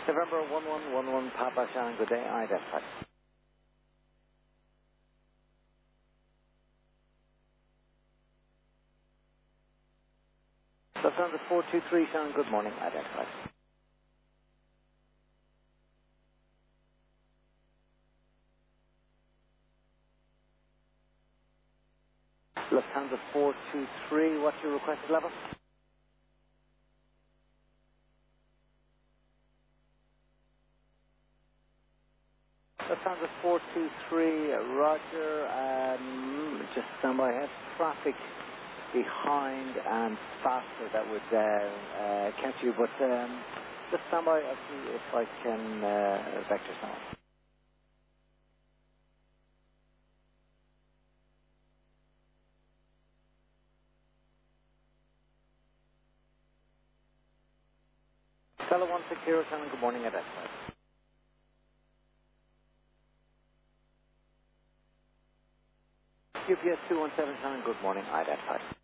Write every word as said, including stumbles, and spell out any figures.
November one one one one, Papa Shannon, good day, identified. Lufthansa four two three, Shannon, good morning, identified. Lufthansa four two three, what's your requested level? Lufthansa four two three, uh, Roger, um, just stand by, I have traffic behind and faster that would uh, uh, catch you, but um, just stand by, I'll see if I can uh, vector someone. Stella one six zero, Shannon, good morning, identified. U P S two one seven, Shannon, good morning, identified.